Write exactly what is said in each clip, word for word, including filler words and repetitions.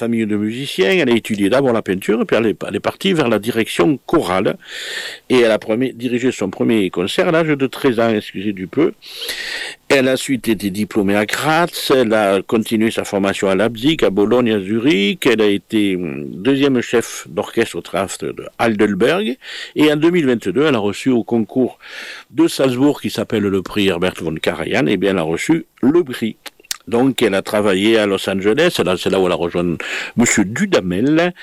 famille de musiciens, elle a étudié d'abord la peinture, puis elle est, elle est partie vers la direction chorale, et elle a premier, dirigé son premier concert à l'âge de treize ans, excusez du peu. Elle a ensuite été diplômée à Graz, elle a continué sa formation à Leipzig, à Bologne, à Zurich, elle a été deuxième chef d'orchestre au théâtre de Heidelberg, et en deux mille vingt-deux, elle a reçu au concours de Salzbourg, qui s'appelle le prix Herbert von Karajan, et bien elle a reçu le prix. Donc elle a travaillé à Los Angeles, c'est là où elle a rejoint Monsieur Dudamel,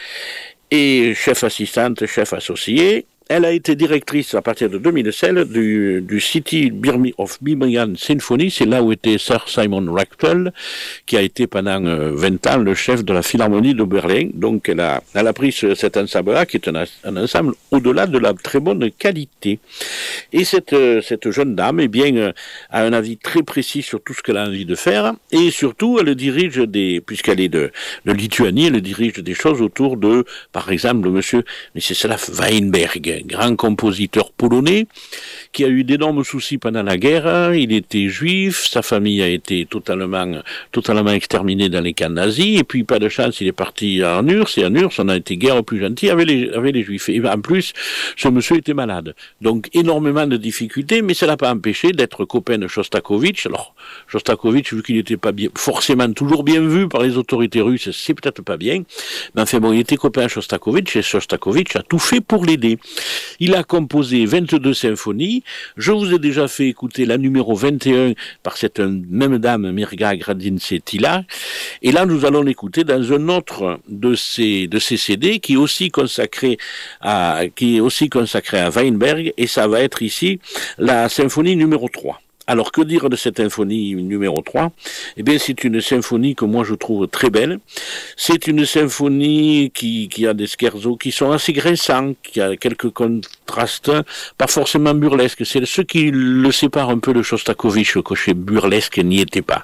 et chef assistante, chef associé. Elle a été directrice à partir de deux mille sept du, du City of Birmingham Symphony, c'est là où était Sir Simon Rattle, qui a été pendant vingt ans le chef de la Philharmonie de Berlin. Donc elle a, elle a pris ce, cet ensemble-là, qui est un, un ensemble au-delà de la très bonne qualité. Et cette, cette jeune dame, eh bien, a un avis très précis sur tout ce qu'elle a envie de faire, et surtout, elle dirige des, puisqu'elle est de, de Lituanie, elle dirige des choses autour de, par exemple, monsieur Mstislav Weinberg, grand compositeur polonais, qui a eu d'énormes soucis pendant la guerre. Il était juif, sa famille a été totalement, totalement exterminée dans les camps nazis, et puis pas de chance, il est parti en U R S S, et en U R S S, on a été guère plus gentil avec les, avec les juifs. Et en plus, ce monsieur était malade. Donc, énormément de difficultés, mais ça l'a pas empêché d'être copain de Shostakovich. Alors, Shostakovich, vu qu'il n'était pas bien, forcément toujours bien vu par les autorités russes, c'est peut-être pas bien, mais enfin bon, il était copain à Shostakovich, et Shostakovich a tout fait pour l'aider. Il a composé vingt-deux symphonies. Je vous ai déjà fait écouter la numéro vingt et un par cette même dame, Mirga Gradince-Tila. Et là, nous allons l'écouter dans un autre de ces, de ces C D qui est aussi consacré à, qui est aussi consacré à Weinberg. Et ça va être ici la symphonie numéro trois. Alors, que dire de cette symphonie numéro trois? Eh bien, c'est une symphonie que moi je trouve très belle. C'est une symphonie qui, qui a des scherzos qui sont assez grinçants, qui a quelques contrastes, pas forcément burlesques. C'est ce qui le sépare un peu de Shostakovich, le cocher burlesque n'y était pas.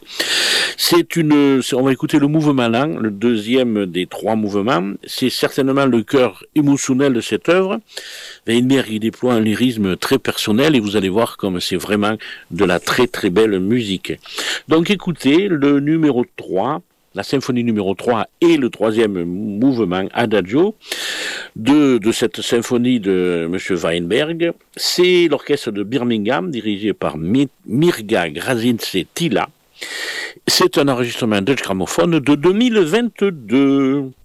C'est une, on va écouter le mouvement lent, le deuxième des trois mouvements. C'est certainement le cœur émotionnel de cette œuvre. Weinberg y déploie un lyrisme très personnel, et vous allez voir comme c'est vraiment de la très très belle musique. Donc écoutez le numéro trois, la symphonie numéro trois et le troisième mouvement Adagio de, de cette symphonie de M. Weinberg. C'est l'orchestre de Birmingham dirigé par Mirga Gradince-Tila. C'est un enregistrement Deutsche Grammophon de deux mille vingt-deux.